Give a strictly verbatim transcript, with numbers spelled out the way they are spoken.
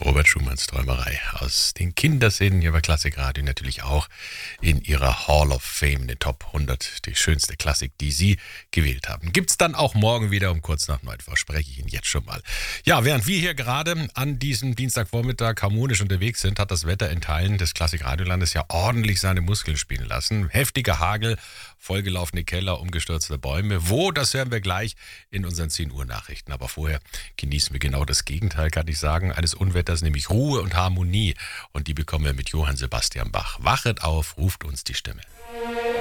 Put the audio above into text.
Robert Schumanns Träumerei aus den Kinderszenen hier bei Klassikradio, natürlich auch in ihrer Hall of Fame, den Top hundert, die schönste Klassik, die Sie gewählt haben. Gibt's dann auch morgen wieder um kurz nach neun, verspreche ich Ihnen jetzt schon mal. Ja, während wir hier gerade an diesem Dienstagvormittag harmonisch unterwegs sind, hat das Wetter in Teilen des Klassikradiolandes ja ordentlich seine Muskeln spielen lassen. Heftiger Hagel, vollgelaufene Keller, umgestürzte Bäume. Wo, das hören wir gleich in unseren zehn Uhr Nachrichten. Aber vorher genießen wir genau das Gegenteil, kann ich sagen, eines Unwetters, nämlich Ruhe und Harmonie. Und die bekommen wir mit Johann Sebastian Bach. Wachet auf, ruft uns die Stimme.